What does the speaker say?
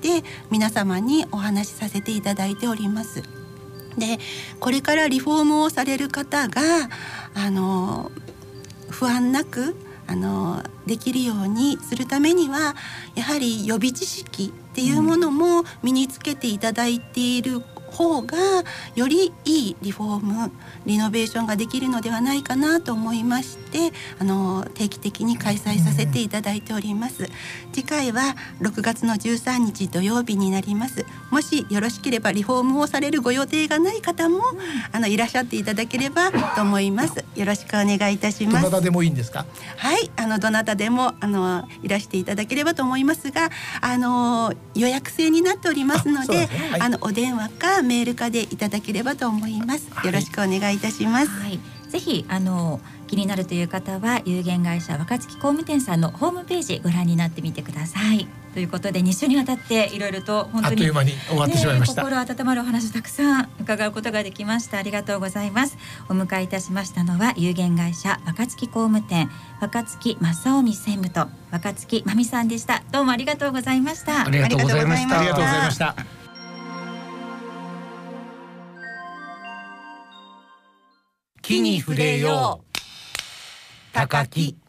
で皆様にお話しさせていただいております。でこれからリフォームをされる方が不安なくできるようにするためにはやはり予備知識っていうものも身につけていただいている方がよりいいリフォームリノベーションができるのではないかなと思いまして定期的に開催させていただいております。次回は6月の13日土曜日になります。もしよろしければリフォームをされるご予定がない方もいらっしゃっていただければと思います。よろしくお願いいたします。 どなたでもいいんですか？ はい、どなたでもいらしていただければと思いますが予約制になっておりますので、はい、お電話かメールかでいただければと思います。よろしくお願いいたします。 はい、ぜひ気になるという方は有限会社若月工務店さんのホームページご覧になってみてください。ということで2週にわたっていろいろと本当にあっという間に終わってしまいました。 心温まるお話たくさん伺うことができました。ありがとうございます。お迎えいたしましたのは有限会社若月工務店若月正臣専務と若月真美さんでした。どうもありがとうございました。 ありがとうございました。 ありがとうございました。 木に触れよう高木。